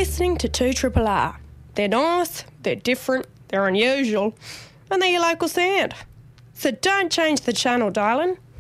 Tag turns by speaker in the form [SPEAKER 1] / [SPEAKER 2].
[SPEAKER 1] listening to 2RRR. They're nice, they're different, they're unusual, and they're your local sound. So don't change the channel, darling.